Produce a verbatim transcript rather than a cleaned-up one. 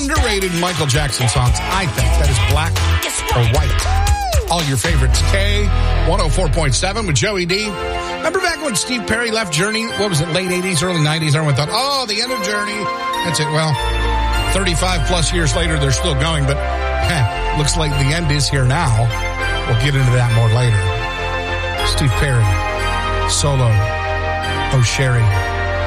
underrated Michael Jackson songs, I think. That is Black or White. All your favorites. K one oh four point seven with Joey D. Remember back when Steve Perry left Journey? What was it, late eighties, early nineties? Everyone thought, oh, the end of Journey. That's it. Well, thirty-five plus years later, they're still going, but eh, looks like the end is here now. We'll get into that more later. Steve Perry, solo, Oh Sherry.